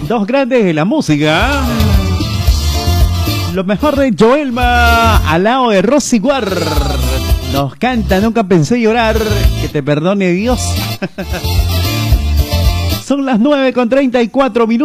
Dos grandes de la música. Lo mejor de Joelma al lado de Rosy Guar. Nos canta Nunca Pensé Llorar. Que te perdone Dios. Son las 9:34 minutos.